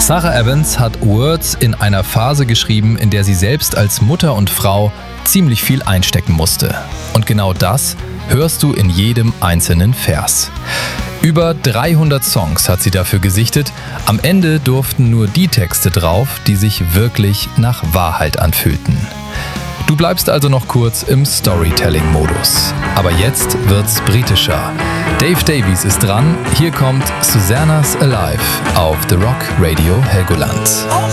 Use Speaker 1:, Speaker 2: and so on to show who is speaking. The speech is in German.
Speaker 1: Sara Evans hat Words in einer Phase geschrieben, in der sie selbst als Mutter und Frau ziemlich viel einstecken musste. Und genau das hörst du in jedem einzelnen Vers. Über 300 Songs hat sie dafür gesichtet. Am Ende durften nur die Texte drauf, die sich wirklich nach Wahrheit anfühlten. Du bleibst also noch kurz im Storytelling-Modus. Aber jetzt wird's britischer. Dave Davies ist dran. Hier kommt Susanna's Alive auf The Rock Radio Helgoland.